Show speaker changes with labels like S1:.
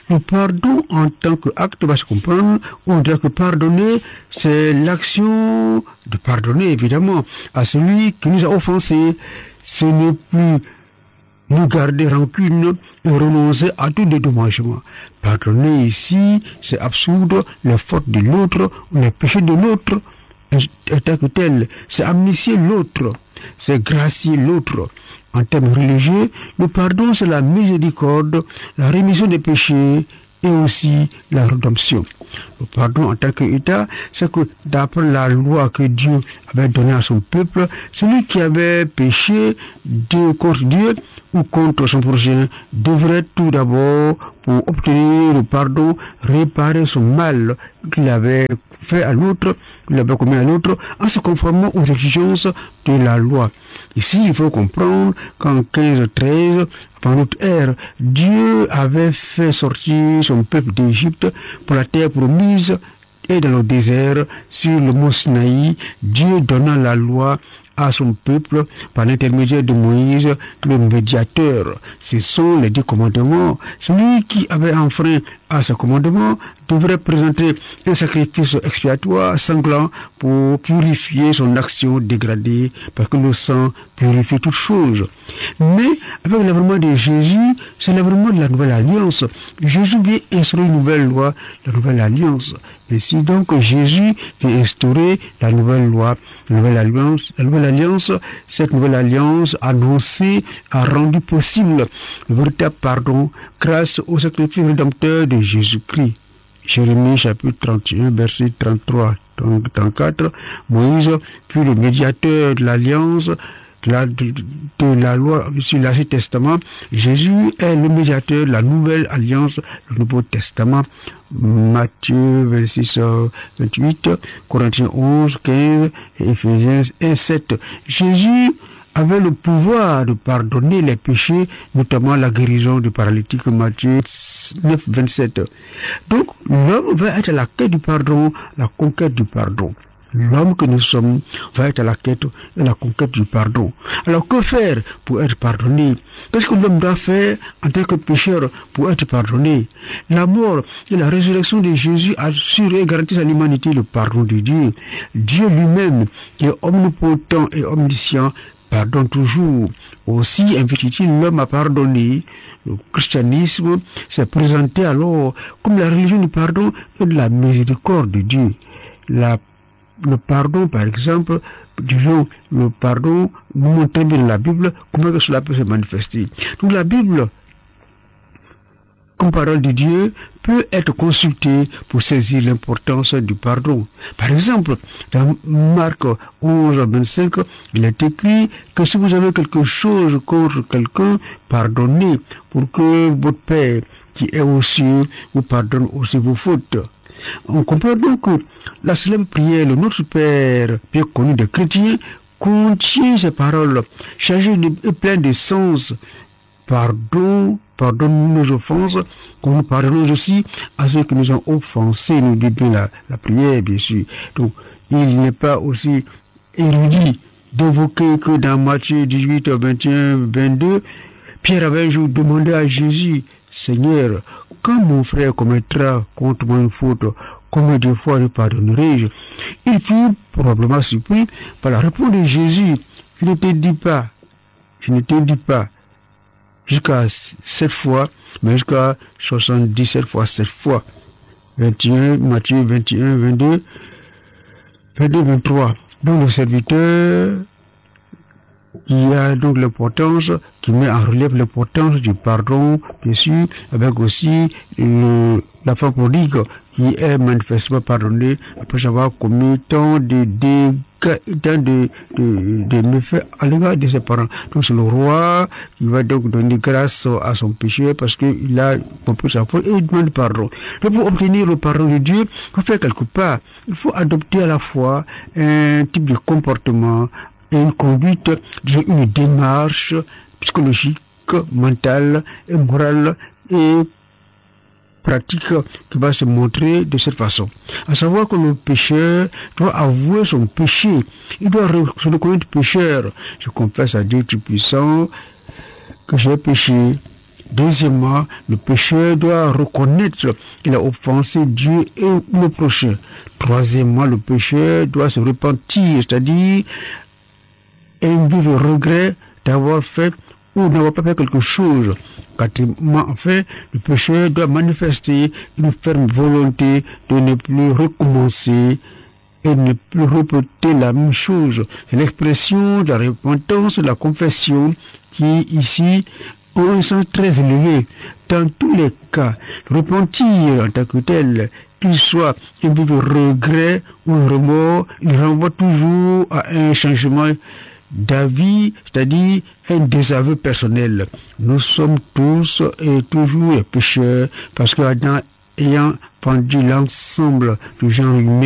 S1: Le pardon en tant qu'acte va se comprendre. On dirait que pardonner, c'est l'action de pardonner, évidemment, à celui qui nous a offensés. Ce n'est plus nous garder rancune et renoncer à tout dédommagement. Pardonner ici, c'est absoudre les fautes de l'autre ou les péchés de l'autre en tant que tel. C'est amnistier l'autre, c'est gracier l'autre. En termes religieux, le pardon, c'est la miséricorde, la rémission des péchés et aussi la rédemption. Le pardon en tant qu'État, c'est que d'après la loi que Dieu avait donnée à son peuple, celui qui avait péché contre Dieu ou contre son prochain devrait tout d'abord, pour obtenir le pardon, réparer son mal qu'il avait fait à l'autre, qu'il avait commis à l'autre, en se conformant aux exigences de la loi. Ici, il faut comprendre qu'en 1513, avant notre ère, Dieu avait fait sortir son peuple d'Égypte pour la terre promise, et dans le désert, sur le mont Sinaï, Dieu donna la loi à son peuple par l'intermédiaire de Moïse, le médiateur. Ce sont les 10 commandements. Celui qui avait enfreint à ce commandement devrait présenter un sacrifice expiatoire sanglant pour purifier son action dégradée, parce que le sang purifie toutes choses. Mais avec l'avènement de Jésus, c'est l'avènement de la nouvelle alliance. Jésus vient instaurer une nouvelle loi, la nouvelle alliance. Ainsi donc Jésus vient instaurer la nouvelle loi, la nouvelle alliance. Cette nouvelle alliance annoncée a rendu possible le véritable pardon grâce au sacrifice rédempteur de Jésus-Christ. Jérémie chapitre 31, verset 33-34, Moïse fut le médiateur de l'alliance de la loi sur l'Ancien Testament. Jésus est le médiateur de la nouvelle alliance, le Nouveau Testament. Matthieu 26, 28, Corinthiens 11, 15 et Éphésiens 1, 7. Jésus avait le pouvoir de pardonner les péchés, notamment la guérison du paralytique, Matthieu 9, 27. Donc, l'homme va être à la quête du pardon, la conquête du pardon. L'homme que nous sommes va être à la quête et la conquête du pardon. Alors, que faire pour être pardonné? Qu'est-ce que l'homme doit faire en tant que pécheur pour être pardonné? La mort et la résurrection de Jésus assurent et garantissent à l'humanité le pardon de Dieu. Dieu lui-même, qui est omnipotent et omniscient, pardonne toujours. Aussi invite-t-il l'homme à pardonner. Le christianisme s'est présenté alors comme la religion du pardon et de la miséricorde de Dieu. Le pardon, par exemple, disons, le pardon, nous montre bien dans la Bible comment que cela peut se manifester. Donc la Bible, comme parole de Dieu, peut être consultée pour saisir l'importance du pardon. Par exemple, dans Marc 11, 25, il est écrit que si vous avez quelque chose contre quelqu'un, pardonnez, pour que votre Père, qui est aux cieux, vous pardonne aussi vos fautes. On comprend donc que la célèbre prière, le Notre Père, bien connu des chrétiens, contient ces paroles chargées et pleines de sens. Pardonne nos offenses, comme nous pardonnons aussi à ceux qui nous ont offensés, nous dit bien la prière, bien sûr. Donc, il n'est pas aussi érudit d'évoquer que dans Matthieu 18, 21, 22, Pierre avait un jour demandé à Jésus, Seigneur, quand mon frère commettra contre moi une faute, combien de fois lui pardonnerai-je? Il fut probablement surpris par la réponse de Jésus. Je ne te dis pas jusqu'à 7 fois, mais jusqu'à 77 fois 7 fois. 21, Matthieu 21, 22, 23. Donc le serviteur qui a donc l'importance, qui met en relief l'importance du pardon, bien sûr, avec aussi l'enfant prodigue qui est manifestement pardonné après avoir commis tant de méfaits à l'égard de ses parents. Donc c'est le roi qui va donc donner grâce à son péché parce qu'il a compris sa faute et il demande pardon. Donc pour obtenir le pardon de Dieu, il faut faire quelque part. Il faut adopter à la fois un type de comportement et une conduite, une démarche psychologique, mentale et morale et pratique qui va se montrer de cette façon. À savoir que le pécheur doit avouer son péché. Il doit se reconnaître pécheur. Je confesse à Dieu Tout-Puissant que j'ai péché Deuxièmement, le pécheur doit reconnaître qu'il a offensé Dieu et le prochain. Troisièmement, le pécheur doit se repentir, c'est-à-dire un vivre regret d'avoir fait ou n'avoir pas fait quelque chose. Quatrièmement, enfin, le pécheur doit manifester une ferme volonté de ne plus recommencer et ne plus répéter la même chose. C'est l'expression de la repentance, de la confession qui, ici, ont un sens très élevé. Dans tous les cas, le repentir en tant que tel, qu'il soit un vif regret ou un remords, il renvoie toujours à un changement d'avis, c'est-à-dire un désaveu personnel. Nous sommes tous et toujours pécheurs parce que Adam ayant pendu l'ensemble du genre humain